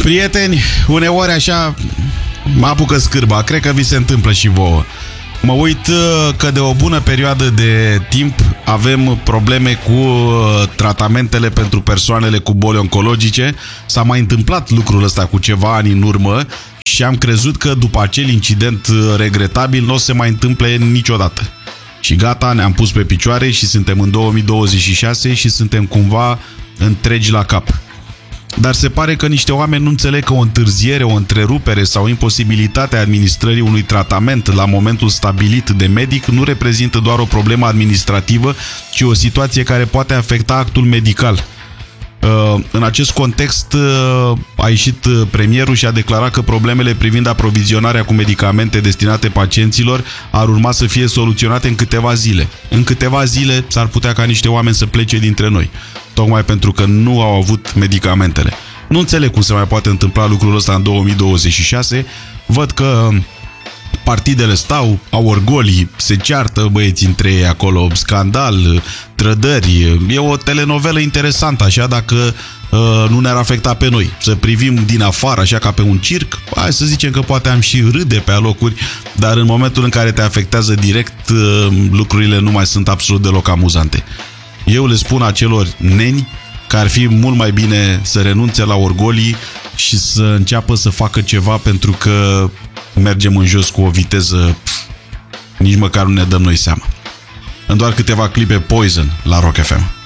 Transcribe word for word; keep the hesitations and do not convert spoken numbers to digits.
Prieteni, uneori așa mă apucă scârba. Cred că vi se întâmplă și vouă. Mă uit că de o bună perioadă de timp avem probleme cu tratamentele pentru persoanele cu boli oncologice. S-a mai întâmplat lucrul ăsta cu ceva ani în urmă și am crezut că după acel incident regretabil nu o să se mai întâmple niciodată. Și gata, ne-am pus pe picioare și suntem în două mii douăzeci și șase și suntem cumva întregi la cap. Dar se pare că niște oameni nu înțeleg că o întârziere, o întrerupere sau imposibilitatea administrării unui tratament la momentul stabilit de medic nu reprezintă doar o problemă administrativă, ci o situație care poate afecta actul medical. În acest context a ieșit premierul și a declarat că problemele privind aprovizionarea cu medicamente destinate pacienților ar urma să fie soluționate în câteva zile. În câteva zile s-ar putea ca niște oameni să plece dintre noi, tocmai pentru că nu au avut medicamentele. Nu înțeleg cum se mai poate întâmpla lucrul ăsta în două mii douăzeci și șase. Văd că partidele stau, au orgolii, se ceartă băieți între ei acolo, scandal, trădări. E o telenovelă interesantă, așa, dacă uh, nu ne-ar afecta pe noi. Să privim din afară, așa, ca pe un circ, hai să zicem că poate am și râde pe alocuri, dar în momentul în care te afectează direct, uh, lucrurile nu mai sunt absolut deloc amuzante. Eu le spun acelor neni că ar fi mult mai bine să renunțe la orgolii și să înceapă să facă ceva, pentru că mergem în jos cu o viteză pf, nici măcar nu ne dăm noi seama. În doar câteva clipe, Poison la Rock F M.